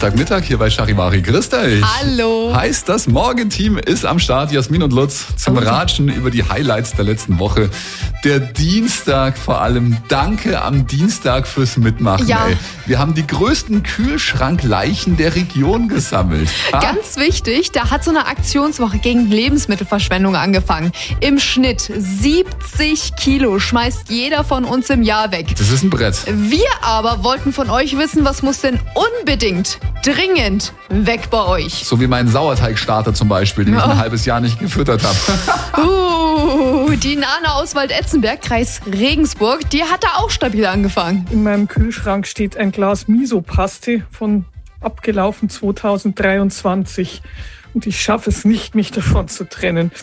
Dienstagmittag hier bei Charivari. Grüß euch. Hallo. Heißt, das Morgenteam ist am Start. Jasmin und Lutz zum Ratschen über die Highlights der letzten Woche. Der Dienstag vor allem. Danke am Dienstag fürs Mitmachen. Ja. Ey. Wir haben die größten Kühlschrankleichen der Region gesammelt. Ganz wichtig, da hat so eine Aktionswoche gegen Lebensmittelverschwendung angefangen. Im Schnitt 70 Kilo schmeißt jeder von uns im Jahr weg. Das ist ein Brett. Wir aber wollten von euch wissen, was muss denn unbedingt, dringend weg bei euch? So wie mein Sauerteigstarter zum Beispiel, den ich ein halbes Jahr nicht gefüttert habe. Die Nana aus Waldetzenberg, Kreis Regensburg, die hat da auch stabil angefangen. In meinem Kühlschrank steht ein Glas Miso-Paste von abgelaufen 2023 und ich schaffe es nicht, mich davon zu trennen.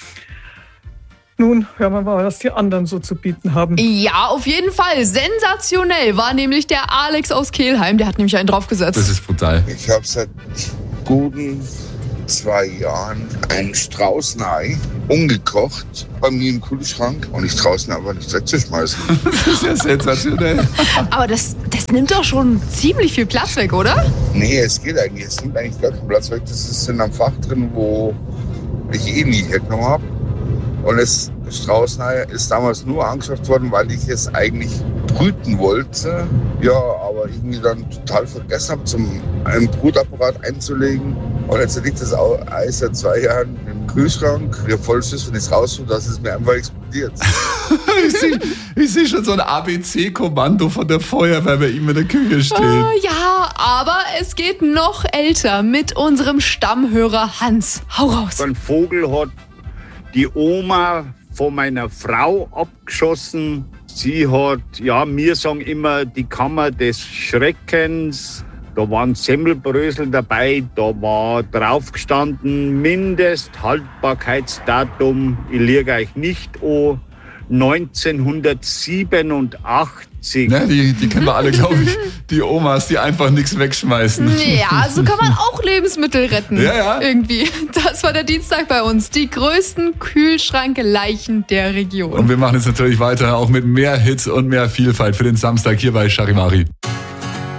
Nun hören wir mal, was die anderen so zu bieten haben. Ja, auf jeden Fall. Sensationell war nämlich der Alex aus Kelheim. Der hat nämlich einen draufgesetzt. Das ist brutal. Ich habe seit guten 2 Jahren ein Straußenei umgekocht bei mir im Kühlschrank und ich traue es mir aber nicht wegzuschmeißen. Das ist ja sensationell. Aber das nimmt doch schon ziemlich viel Platz weg, oder? Nee, es geht eigentlich. Es nimmt eigentlich gar keinen Platz weg. Das ist in einem Fach drin, wo ich nie hergenommen habe. Und das Straußenei ist damals nur angeschafft worden, weil ich es eigentlich brüten wollte. Ja, aber irgendwie dann total vergessen habe, einen Brutapparat einzulegen. Und jetzt liegt das Ei seit 2 Jahren im Kühlschrank. Ich habe voll Schiss, wenn ich es raussuche, dass es mir einfach explodiert. Ich sehe schon so ein ABC-Kommando von der Feuerwehr bei ihm in der Küche stehen. Ja, aber es geht noch älter mit unserem Stammhörer Hans. Hau raus. Ein Vogel hat die Oma von meiner Frau abgeschossen. Sie hat, wir sagen immer, die Kammer des Schreckens. Da waren Semmelbrösel dabei, da war drauf gestanden, Mindesthaltbarkeitsdatum, ich liege euch nicht an, 1987. Ne, die kennen wir alle, glaube ich. Die Omas, die einfach nichts wegschmeißen. Ja, so kann man auch Lebensmittel retten. Ja. Irgendwie. Das war der Dienstag bei uns. Die größten Kühlschrankleichen der Region. Und wir machen jetzt natürlich weiter, auch mit mehr Hits und mehr Vielfalt für den Samstag hier bei Charivari.